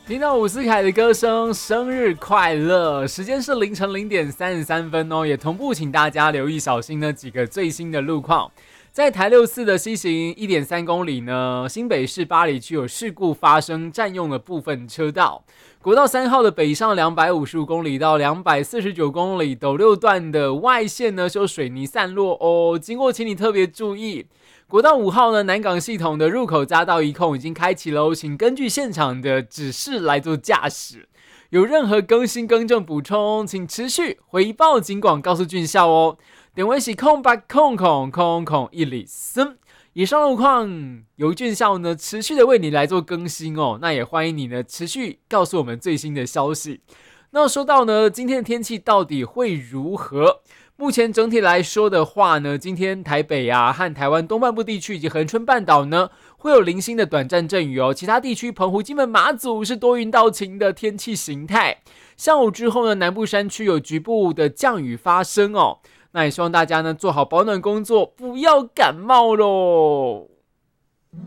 听到伍思凯的歌声，生日快乐！时间是凌晨0:33哦，也同步请大家留意小心呢几个最新的路况。在台64的西行1.3公里呢，新北市八里区有事故发生，占用了部分车道。国道3号的北上255公里到249公里斗六段的外线呢，修水泥散落哦，经过请你特别注意。国道5号呢，南港系统的入口匝道一控已经开启喽，请根据现场的指示来做驾驶。有任何更新更正补充，请持续回报警广告诉俊孝哦。点位是0800000103。以上路况由俊孝呢持续的为你来做更新哦，那也欢迎你呢持续告诉我们最新的消息。那说到呢今天的天气到底会如何？目前整体来说的话呢，今天台北啊和台湾东半部地区以及恒春半岛呢会有零星的短暂阵雨哦，其他地区澎湖、金门、马祖是多云到晴的天气形态。下午之后呢，南部山区有局部的降雨发生哦。那也希望大家呢做好保暖工作，不要感冒咯。